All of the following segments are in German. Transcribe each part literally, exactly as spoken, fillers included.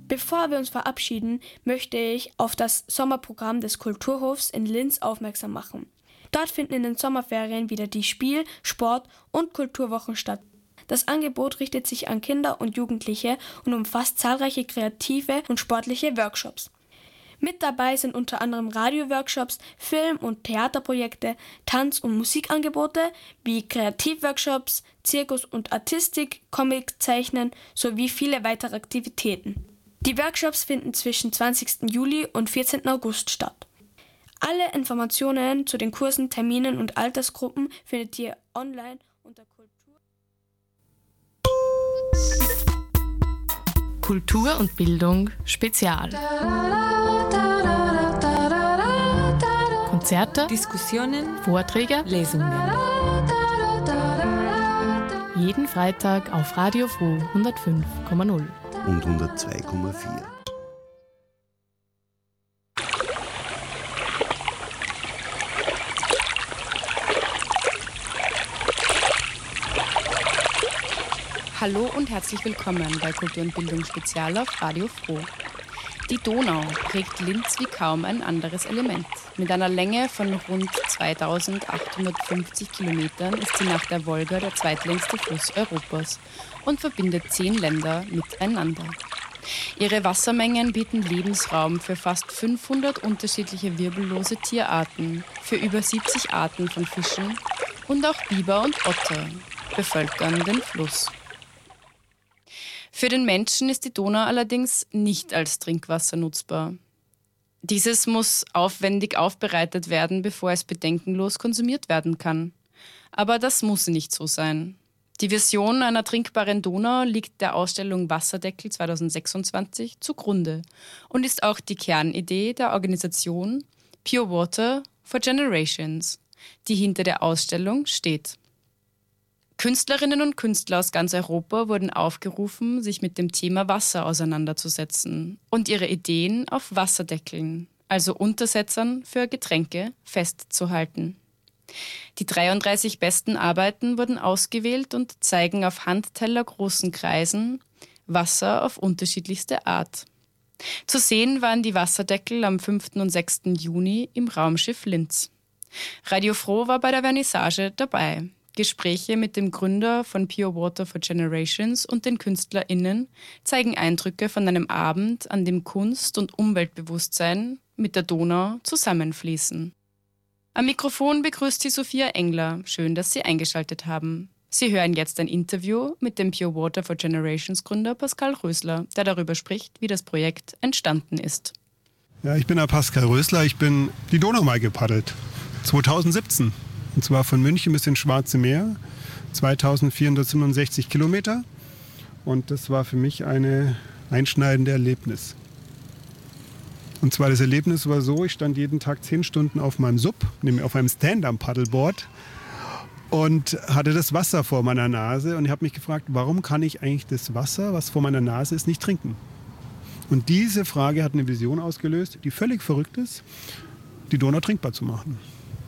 Bevor wir uns verabschieden, möchte ich auf das Sommerprogramm des Kulturhofs in Linz aufmerksam machen. Dort finden in den Sommerferien wieder die Spiel-, Sport- und Kulturwochen statt. Das Angebot richtet sich an Kinder und Jugendliche und umfasst zahlreiche kreative und sportliche Workshops. Mit dabei sind unter anderem Radio-Workshops, Film- und Theaterprojekte, Tanz- und Musikangebote wie Kreativworkshops, Zirkus und Artistik, Comiczeichnen sowie viele weitere Aktivitäten. Die Workshops finden zwischen zwanzigsten Juli und vierzehnten August statt. Alle Informationen zu den Kursen, Terminen und Altersgruppen findet ihr online unter Kultur. Kultur und Bildung Spezial. Konzerte, Diskussionen, Vorträge, Lesungen. Jeden Freitag auf Radio Froh hundertfünf Komma null und hundertzwei Komma vier. Hallo und herzlich willkommen bei Kultur und Bildung Spezial auf Radio Froh. Die Donau prägt Linz wie kaum ein anderes Element. Mit einer Länge von rund zweitausendachthundertfünfzig Kilometern ist sie nach der Wolga der zweitlängste Fluss Europas und verbindet zehn Länder miteinander. Ihre Wassermengen bieten Lebensraum für fast fünfhundert unterschiedliche wirbellose Tierarten, für über siebzig Arten von Fischen und auch Biber und Otter bevölkern den Fluss. Für den Menschen ist die Donau allerdings nicht als Trinkwasser nutzbar. Dieses muss aufwendig aufbereitet werden, bevor es bedenkenlos konsumiert werden kann. Aber das muss nicht so sein. Die Vision einer trinkbaren Donau liegt der Ausstellung Wasserdeckel zweitausendsechsundzwanzig zugrunde und ist auch die Kernidee der Organisation Pure Water for Generations, die hinter der Ausstellung steht. Künstlerinnen und Künstler aus ganz Europa wurden aufgerufen, sich mit dem Thema Wasser auseinanderzusetzen und ihre Ideen auf Wasserdeckeln, also Untersetzern für Getränke, festzuhalten. Die dreiunddreißig besten Arbeiten wurden ausgewählt und zeigen auf Handteller großen Kreisen Wasser auf unterschiedlichste Art. Zu sehen waren die Wasserdeckel am fünften und sechsten Juni im Raumschiff Linz. Radio Froh war bei der Vernissage dabei. Gespräche mit dem Gründer von Pure Water for Generations und den KünstlerInnen zeigen Eindrücke von einem Abend, an dem Kunst und Umweltbewusstsein mit der Donau zusammenfließen. Am Mikrofon begrüßt sie Sophia Engler. Schön, dass Sie eingeschaltet haben. Sie hören jetzt ein Interview mit dem Pure Water for Generations Gründer Pascal Rösler, der darüber spricht, wie das Projekt entstanden ist. Ja, ich bin der Pascal Rösler. Ich bin die Donau mal gepaddelt. zweitausendsiebzehn. Und zwar von München bis ins Schwarze Meer, zweitausendvierhundertsiebenundsechzig Kilometer. Und das war für mich eine einschneidende Erlebnis. Und zwar das Erlebnis war so, ich stand jeden Tag zehn Stunden auf meinem Sub, nämlich auf einem Stand-Up-Paddleboard und hatte das Wasser vor meiner Nase. Und ich habe mich gefragt, warum kann ich eigentlich das Wasser, was vor meiner Nase ist, nicht trinken? Und diese Frage hat eine Vision ausgelöst, die völlig verrückt ist, die Donau trinkbar zu machen.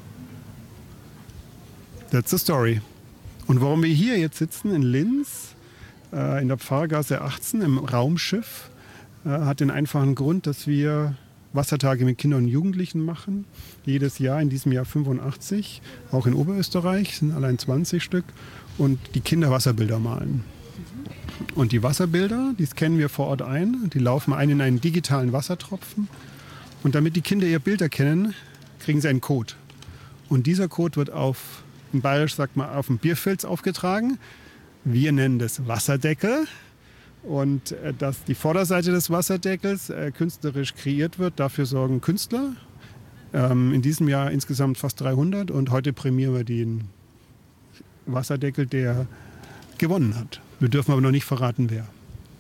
That's the story. Und warum wir hier jetzt sitzen in Linz, äh, in der Pfarrgasse achtzehn, im Raumschiff, äh, hat den einfachen Grund, dass wir Wassertage mit Kindern und Jugendlichen machen. Jedes Jahr, in diesem Jahr fünfundachtzig, auch in Oberösterreich, sind allein zwanzig Stück. Und die Kinder Wasserbilder malen. Und die Wasserbilder, die scannen wir vor Ort ein. Die laufen ein in einen digitalen Wassertropfen. Und damit die Kinder ihr Bild erkennen, kriegen sie einen Code. Und dieser Code wird auf in Bayerisch sagt man auf dem Bierfilz aufgetragen. Wir nennen das Wasserdeckel. Und äh, dass die Vorderseite des Wasserdeckels äh, künstlerisch kreiert wird, dafür sorgen Künstler. Ähm, in diesem Jahr insgesamt fast dreihundert. Und heute prämieren wir den Wasserdeckel, der gewonnen hat. Wir dürfen aber noch nicht verraten, wer.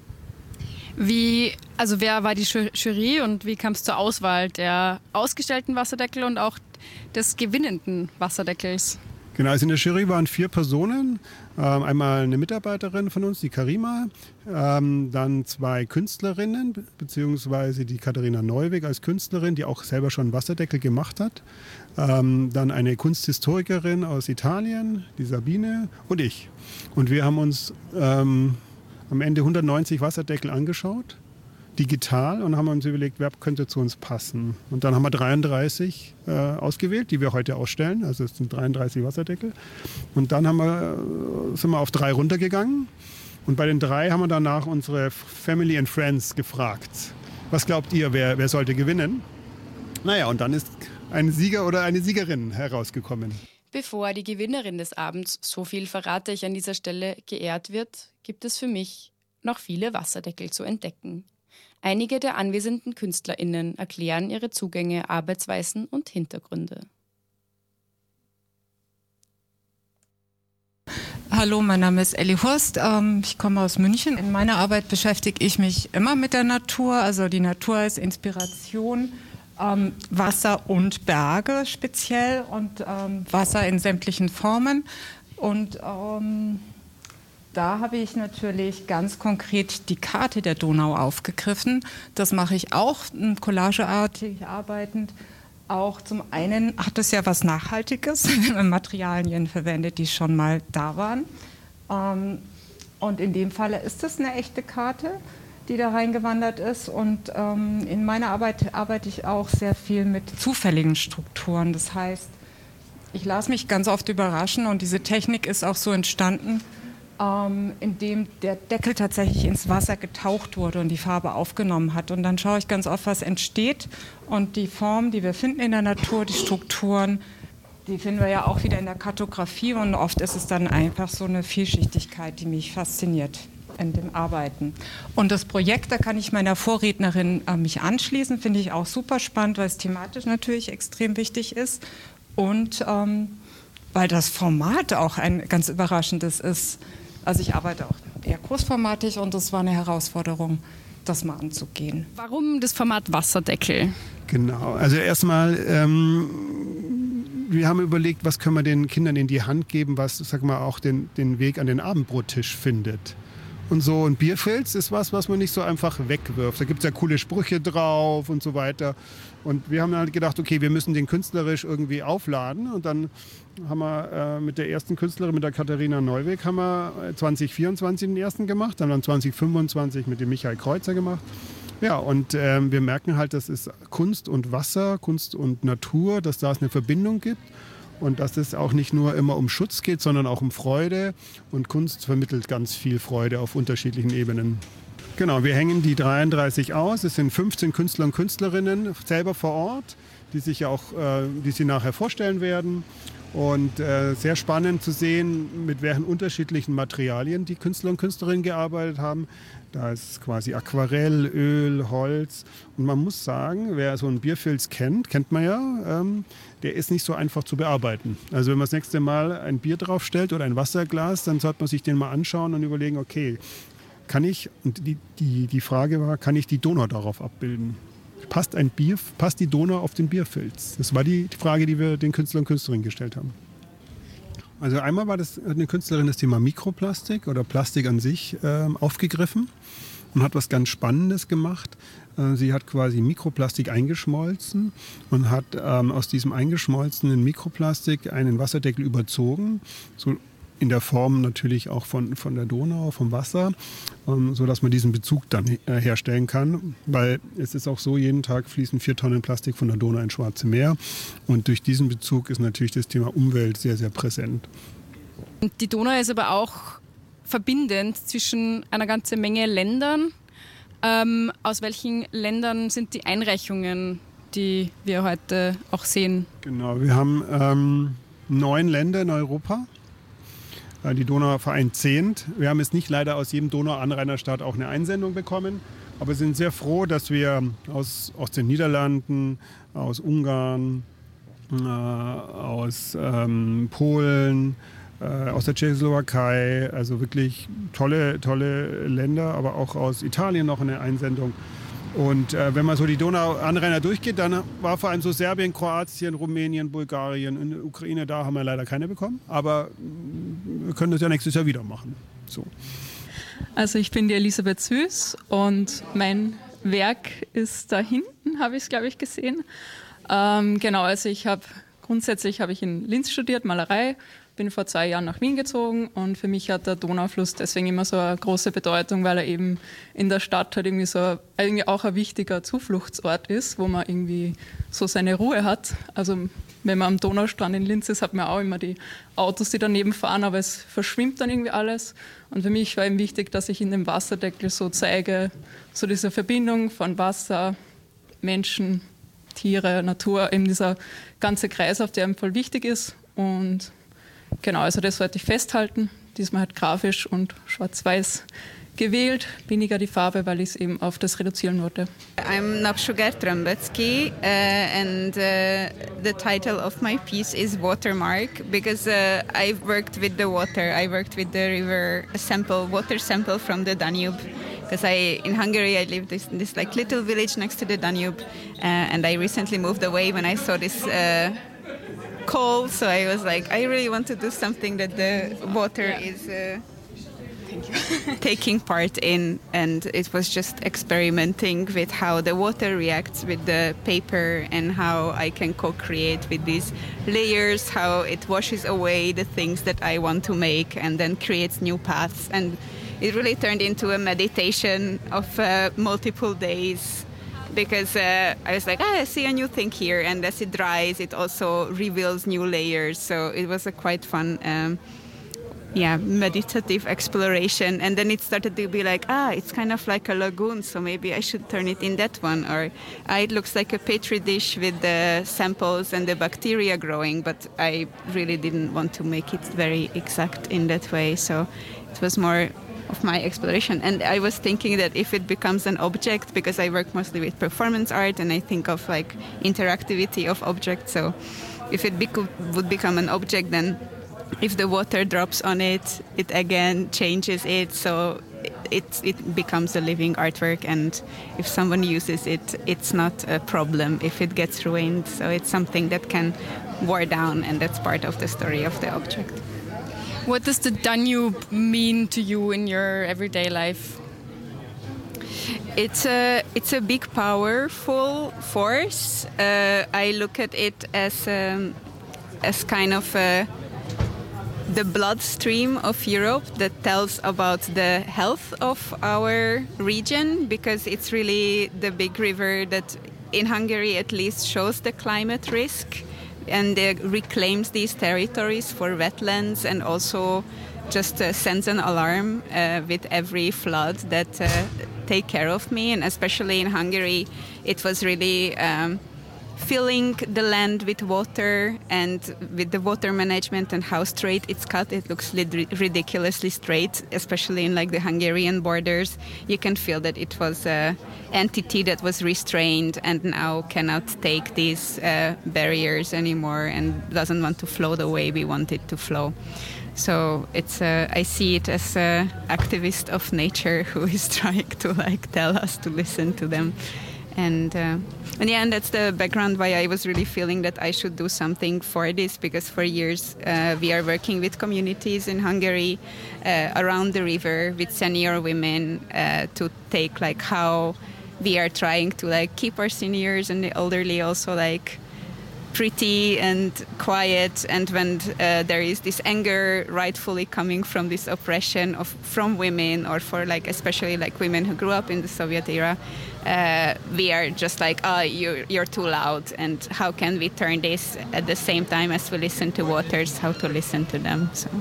Wie, also wer war die Jury und wie kam es zur Auswahl der ausgestellten Wasserdeckel und auch des gewinnenden Wasserdeckels? Genau, also in der Jury waren vier Personen. Ähm, einmal eine Mitarbeiterin von uns, die Karima, ähm, dann zwei Künstlerinnen, beziehungsweise die Katharina Neuweg als Künstlerin, die auch selber schon Wasserdeckel gemacht hat. Ähm, dann eine Kunsthistorikerin aus Italien, die Sabine, und ich. Und wir haben uns ähm, am Ende hundertneunzig Wasserdeckel angeschaut, digital und haben uns überlegt, wer könnte zu uns passen. Und dann haben wir dreiunddreißig äh, ausgewählt, die wir heute ausstellen. Also es sind dreiunddreißig Wasserdeckel. Und dann haben wir, sind wir auf drei runtergegangen. Und bei den drei haben wir danach unsere Family and Friends gefragt. Was glaubt ihr, wer, wer sollte gewinnen? Naja, und dann ist ein Sieger oder eine Siegerin herausgekommen. Bevor die Gewinnerin des Abends, so viel verrate ich an dieser Stelle, geehrt wird, gibt es für mich noch viele Wasserdeckel zu entdecken. Einige der anwesenden KünstlerInnen erklären ihre Zugänge, Arbeitsweisen und Hintergründe. Hallo, mein Name ist Elli Hurst. Ich komme aus München. In meiner Arbeit beschäftige ich mich immer mit der Natur. Also die Natur ist Inspiration, Wasser und Berge speziell und Wasser in sämtlichen Formen. Und ähm, da habe ich natürlich ganz konkret die Karte der Donau aufgegriffen. Das mache ich auch collageartig arbeitend. Auch zum einen hat es ja was Nachhaltiges, Materialien verwendet, die schon mal da waren. Ähm, und in dem Falle ist es eine echte Karte, die da reingewandert ist. Und ähm, in meiner Arbeit arbeite ich auch sehr viel mit zufälligen Strukturen. Das heißt, ich lasse mich ganz oft überraschen und diese Technik ist auch so entstanden, ähm, indem der Deckel tatsächlich ins Wasser getaucht wurde und die Farbe aufgenommen hat. Und dann schaue ich ganz oft, was entsteht. Und die Formen, die wir finden in der Natur, die Strukturen, die finden wir ja auch wieder in der Kartografie. Und oft ist es dann einfach so eine Vielschichtigkeit, die mich fasziniert in dem Arbeiten. Und das Projekt, da kann ich meiner Vorrednerin äh, mich anschließen, finde ich auch super spannend, weil es thematisch natürlich extrem wichtig ist und ähm, weil das Format auch ein ganz überraschendes ist. Also ich arbeite auch eher großformatig und das war eine Herausforderung, das mal anzugehen. Warum das Format Wasserdeckel? Genau, also erstmal, ähm, wir haben überlegt, was können wir den Kindern in die Hand geben, was, sag mal, auch den, den Weg an den Abendbrottisch findet. Und so ein Bierfilz ist was, was man nicht so einfach wegwirft. Da gibt es ja coole Sprüche drauf und so weiter. Und wir haben halt gedacht, okay, wir müssen den künstlerisch irgendwie aufladen. Und dann haben wir äh, mit der ersten Künstlerin, mit der Katharina Neuweg, haben wir zwanzig vierundzwanzig den ersten gemacht. Dann haben wir zwanzig fünfundzwanzig mit dem Michael Kreuzer gemacht. Ja, und ähm, wir merken halt, das ist Kunst und Wasser, Kunst und Natur, dass da es eine Verbindung gibt. Und dass es auch nicht nur immer um Schutz geht, sondern auch um Freude. Und Kunst vermittelt ganz viel Freude auf unterschiedlichen Ebenen. Genau, wir hängen die dreiunddreißig aus. Es sind fünfzehn Künstler und Künstlerinnen selber vor Ort, die sich ja auch, äh, die sie nachher vorstellen werden. Und äh, sehr spannend zu sehen, mit welchen unterschiedlichen Materialien die Künstler und Künstlerinnen gearbeitet haben. Da ist quasi Aquarell, Öl, Holz. Und man muss sagen, wer so einen Bierfilz kennt, kennt man ja, ähm, der ist nicht so einfach zu bearbeiten. Also wenn man das nächste Mal ein Bier draufstellt oder ein Wasserglas, dann sollte man sich den mal anschauen und überlegen, okay, kann ich, und die, die, die Frage war, kann ich die Donau darauf abbilden? Passt ein Bier, passt die Donau auf den Bierfilz? Das war die Frage, die wir den Künstlern und Künstlerinnen gestellt haben. Also einmal war das eine Künstlerin das Thema Mikroplastik oder Plastik an sich äh, aufgegriffen und hat was ganz Spannendes gemacht. Äh, sie hat quasi Mikroplastik eingeschmolzen und hat ähm, aus diesem eingeschmolzenen Mikroplastik einen Wasserdeckel überzogen, so in der Form natürlich auch von, von der Donau, vom Wasser, ähm, sodass man diesen Bezug dann äh, herstellen kann. Weil es ist auch so, jeden Tag fließen vier Tonnen Plastik von der Donau ins Schwarze Meer. Und durch diesen Bezug ist natürlich das Thema Umwelt sehr, sehr präsent. Die Donau ist aber auch verbindend zwischen einer ganzen Menge Ländern. Ähm, aus welchen Ländern sind die Einreichungen, die wir heute auch sehen? Genau, wir haben ähm, neun Länder in Europa. Die Donau vereint zehn. Wir haben jetzt nicht leider aus jedem Donau-Anrainerstaat auch eine Einsendung bekommen, aber sind sehr froh, dass wir aus, aus den Niederlanden, aus Ungarn, äh, aus ähm, Polen, äh, aus der Tschechoslowakei, also wirklich tolle, tolle Länder, aber auch aus Italien noch eine Einsendung. Und äh, wenn man so die Donau-Anrainer durchgeht, dann war vor allem so Serbien, Kroatien, Rumänien, Bulgarien, in der Ukraine, da haben wir leider keine bekommen. Aber wir können das ja nächstes Jahr wieder machen. So. Also ich bin die Elisabeth Süß und mein Werk ist da hinten, habe ich es, glaube ich, gesehen. Ähm, genau, also ich habe grundsätzlich habe ich in Linz studiert, Malerei, bin vor zwei Jahren nach Wien gezogen und für mich hat der Donaufluss deswegen immer so eine große Bedeutung, weil er eben in der Stadt halt irgendwie so irgendwie auch ein wichtiger Zufluchtsort ist, wo man irgendwie so seine Ruhe hat. Also wenn man am Donaustrand in Linz ist, hat man auch immer die Autos, die daneben fahren, aber es verschwimmt dann irgendwie alles. Und für mich war eben wichtig, dass ich in dem Wasserdeckel so zeige, so diese Verbindung von Wasser, Menschen, Tiere, Natur, eben dieser ganze Kreislauf, der eben voll wichtig ist. Und genau, also das wollte ich festhalten. Diesmal halt grafisch und schwarz-weiß gewählt, weniger die Farbe, weil ich es eben auf das reduzieren wollte. I'm Napsugar Trambetsky uh, and uh, the title of my piece is Watermark because uh, I've worked with the water. I worked with the river sample, water sample from the Danube. Because I, in Hungary, I lived in this like little village next to the Danube, uh, and I recently moved away when I saw this uh, coal. So I was like, I really want to do something that the water yeah. is uh, taking part in, and it was just experimenting with how the water reacts with the paper and how I can co-create with these layers, how it washes away the things that I want to make and then creates new paths. And it really turned into a meditation of uh, multiple days because uh, I was like, ah, I see a new thing here. And as it dries, it also reveals new layers. So it was a quite fun, um, yeah, meditative exploration. And then it started to be like, ah, it's kind of like a lagoon. So maybe I should turn it in that one. Or ah, it looks like a petri dish with the samples and the bacteria growing. But I really didn't want to make it very exact in that way. So it was more of my exploration. And I was thinking that if it becomes an object, because I work mostly with performance art and I think of like interactivity of objects, so if it bec- would become an object, then if the water drops on it, it again changes it, so it, it becomes a living artwork, and if someone uses it, it's not a problem if it gets ruined, so it's something that can wear down, and that's part of the story of the object. What does the Danube mean to you in your everyday life? It's a it's a big, powerful force. Uh, I look at it as um, as kind of a, the bloodstream of Europe that tells about the health of our region, because it's really the big river that, in Hungary at least, shows the climate risk. And uh, reclaims these territories for wetlands, and also just uh, sends an alarm uh, with every flood that uh, take care of me. And especially in Hungary, it was really um, filling the land with water, and with the water management and how straight it's cut, it looks ridiculously straight, especially in like the Hungarian borders. You can feel that it was an entity that was restrained and now cannot take these uh, barriers anymore and doesn't want to flow the way we want it to flow. So it's uh, I see it as an activist of nature who is trying to like tell us to listen to them. And uh, and yeah, and that's the background why I was really feeling that I should do something for this, because for years uh, we are working with communities in Hungary uh, around the river with senior women uh, to take like how we are trying to like keep our seniors and the elderly also like pretty and quiet, and when uh, there is this anger rightfully coming from this oppression of from women, or for like especially like women who grew up in the Soviet era, uh, we are just like, oh, you're, you're too loud, and how can we turn this at the same time as we listen to waters, how to listen to them. So.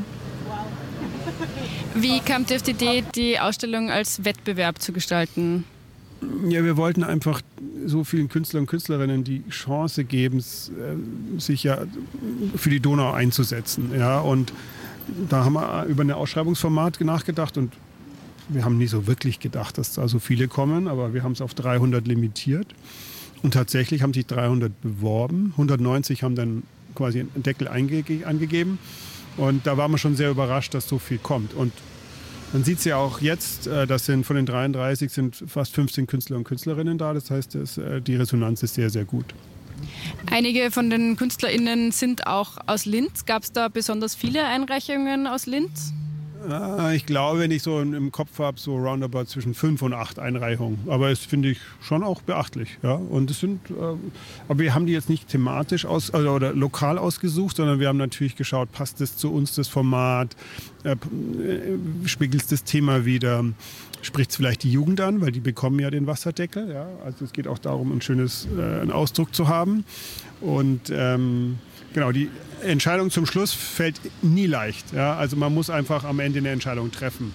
Wie kamt ihr auf die Idee, die Ausstellung als Wettbewerb zu gestalten? Ja, wir wollten einfach so vielen Künstlern und Künstlerinnen die Chance geben, sich ja für die Donau einzusetzen. Ja, und da haben wir über ein Ausschreibungsformat nachgedacht, und wir haben nie so wirklich gedacht, dass da so viele kommen, aber wir haben es auf dreihundert limitiert. Und tatsächlich haben sich dreihundert beworben, hundertneunzig haben dann quasi einen Deckel einge- angegeben. Und da waren wir schon sehr überrascht, dass so viel kommt. Und man sieht es ja auch jetzt, das sind von den dreiunddreißig sind fast fünfzehn Künstler und Künstlerinnen da. Das heißt, das, die Resonanz ist sehr, sehr gut. Einige von den KünstlerInnen sind auch aus Linz. Gab es da besonders viele Einreichungen aus Linz? Äh, ich glaube, wenn ich so im Kopf habe, so roundabout zwischen fünf und acht Einreichungen. Aber das finde ich schon auch beachtlich. Ja? Und es sind, äh, aber wir haben die jetzt nicht thematisch aus, oder, oder lokal ausgesucht, sondern wir haben natürlich geschaut, passt das zu uns, das Format, äh, spiegelt es das Thema wieder, spricht es vielleicht die Jugend an, weil die bekommen ja den Wasserdeckel. Ja? Also es geht auch darum, ein schönes, äh, einen Ausdruck zu haben. Und ähm, genau, die Entscheidung zum Schluss fällt nie leicht. Ja? Also man muss einfach am Ende eine Entscheidung treffen.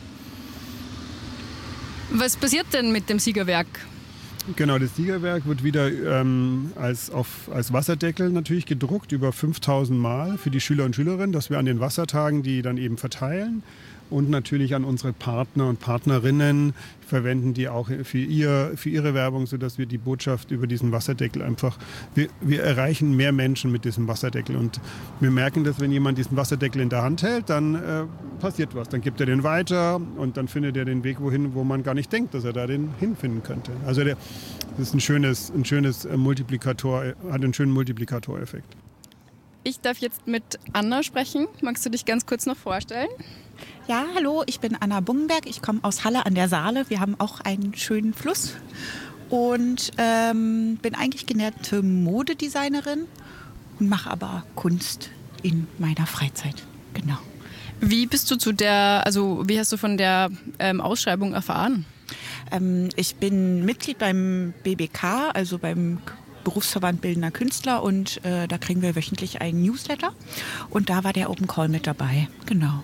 Was passiert denn mit dem Siegerwerk? Genau, das Siegerwerk wird wieder ähm, als, auf, als Wasserdeckel natürlich gedruckt, über fünftausend Mal für die Schüler und Schülerinnen, dass wir an den Wassertagen die dann eben verteilen. Und natürlich an unsere Partner und Partnerinnen verwenden die auch für, ihr, für ihre Werbung, sodass wir die Botschaft über diesen Wasserdeckel einfach, wir, wir erreichen mehr Menschen mit diesem Wasserdeckel. Und wir merken, dass wenn jemand diesen Wasserdeckel in der Hand hält, dann äh, passiert was. Dann gibt er den weiter und dann findet er den Weg wohin, wo man gar nicht denkt, dass er da den hinfinden könnte. Also der, das ist ein schönes, ein schönes Multiplikator, hat einen schönen Multiplikatoreffekt. Ich darf jetzt mit Anna sprechen. Magst du dich ganz kurz noch vorstellen? Ja, hallo, ich bin Anna Bungenberg. Ich komme aus Halle an der Saale. Wir haben auch einen schönen Fluss und ähm, bin eigentlich gelernte Modedesignerin und mache aber Kunst in meiner Freizeit. Genau. Wie bist du zu der, also wie hast du von der ähm, Ausschreibung erfahren? Ähm, ich bin Mitglied beim B B K, also beim Berufsverband Bildender Künstler, und äh, da kriegen wir wöchentlich einen Newsletter und da war der Open Call mit dabei. Genau.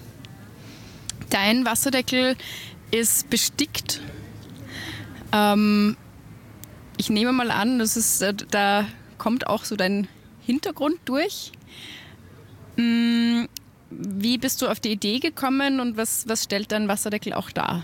Dein Wasserdeckel ist bestickt. Ähm, ich nehme mal an, das ist, da kommt auch so dein Hintergrund durch. Hm, wie bist du auf die Idee gekommen und was, was stellt dein Wasserdeckel auch dar?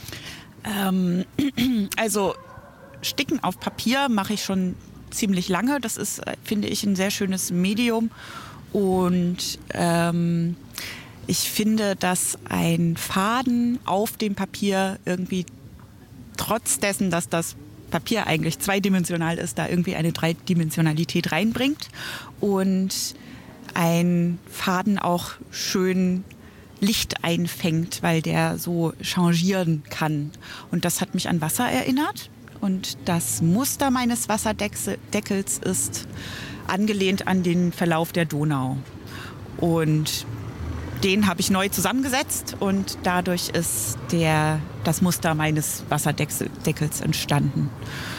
Ähm, also Sticken auf Papier mache ich schon ziemlich lange. Das ist, finde ich, ein sehr schönes Medium und ähm, ich finde, dass ein Faden auf dem Papier irgendwie, trotz dessen, dass das Papier eigentlich zweidimensional ist, da irgendwie eine Dreidimensionalität reinbringt und ein Faden auch schön Licht einfängt, weil der so changieren kann. Und das hat mich an Wasser erinnert. Und das Muster meines Wasserdeckels ist angelehnt an den Verlauf der Donau. Und den habe ich neu zusammengesetzt und dadurch ist der, das Muster meines Wasserdeckels entstanden.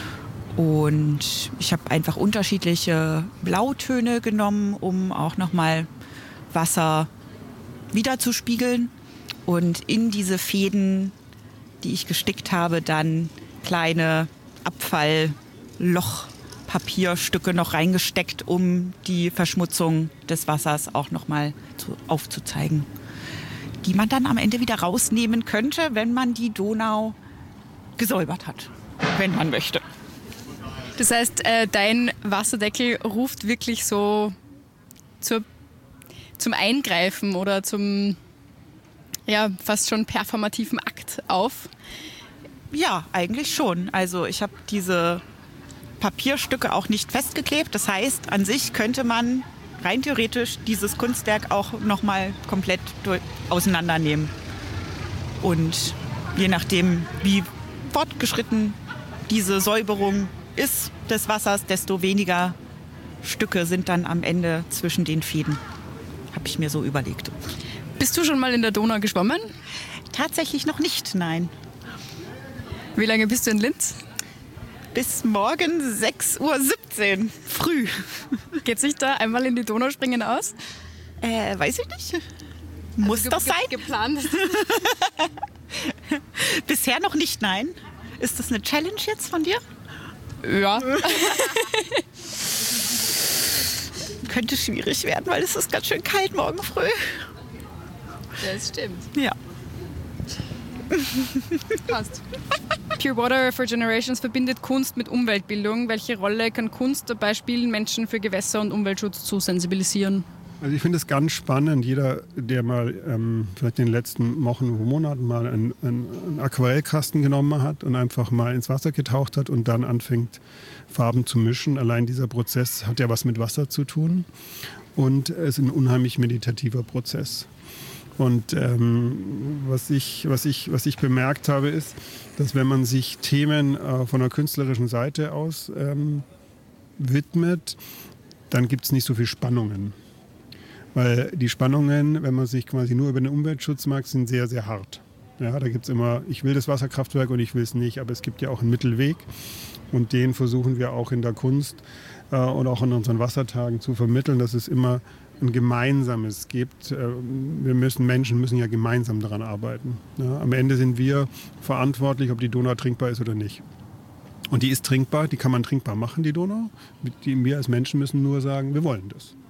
Und ich habe einfach unterschiedliche Blautöne genommen, um auch nochmal Wasser wiederzuspiegeln. Und in diese Fäden, die ich gestickt habe, dann kleine Abfalllochpapierstücke noch reingesteckt, um die Verschmutzung des Wassers auch nochmal aufzuzeigen, die man dann am Ende wieder rausnehmen könnte, wenn man die Donau gesäubert hat, wenn man möchte. Das heißt, äh, dein Wasserdeckel ruft wirklich so zur, zum Eingreifen oder zum ja, fast schon performativen Akt auf. Ja, eigentlich schon. Also ich habe diese Papierstücke auch nicht festgeklebt. Das heißt, an sich könnte man rein theoretisch dieses Kunstwerk auch nochmal komplett durch, auseinandernehmen. Und je nachdem, wie fortgeschritten diese Säuberung ist des Wassers, desto weniger Stücke sind dann am Ende zwischen den Fäden. Habe ich mir so überlegt. Bist du schon mal in der Donau geschwommen? Tatsächlich noch nicht, nein. Wie lange bist du in Linz? Bis morgen sechs Uhr siebzehn, früh. Geht sich da einmal in die Donau springen aus? Äh, weiß ich nicht. Muss also, das ge- sein? Geplant. Bisher noch nicht, nein. Ist das eine Challenge jetzt von dir? Ja. Könnte schwierig werden, weil es ist ganz schön kalt morgen früh. Das stimmt. Ja. Passt. Pure Water for Generations verbindet Kunst mit Umweltbildung. Welche Rolle kann Kunst dabei spielen, Menschen für Gewässer- und Umweltschutz zu sensibilisieren? Also ich finde es ganz spannend, jeder, der mal ähm, vielleicht in den letzten Wochen oder Monaten mal einen, einen, einen Aquarellkasten genommen hat und einfach mal ins Wasser getaucht hat und dann anfängt, Farben zu mischen. Allein dieser Prozess hat ja was mit Wasser zu tun und es ist ein unheimlich meditativer Prozess. Und ähm, was, ich, was, ich, was ich bemerkt habe, ist, dass wenn man sich Themen äh, von der künstlerischen Seite aus ähm, widmet, dann gibt es nicht so viel Spannungen. Weil die Spannungen, wenn man sich quasi nur über den Umweltschutz mag, sind sehr, sehr hart. Ja, da gibt es immer, ich will das Wasserkraftwerk und ich will es nicht, aber es gibt ja auch einen Mittelweg. Und den versuchen wir auch in der Kunst äh, und auch in unseren Wassertagen zu vermitteln, dass es immer ein Gemeinsames gibt. Äh, wir müssen, Menschen müssen ja gemeinsam daran arbeiten. Ja, am Ende sind wir verantwortlich, ob die Donau trinkbar ist oder nicht. Und die ist trinkbar, die kann man trinkbar machen, die Donau. Die, wir als Menschen müssen nur sagen, wir wollen das.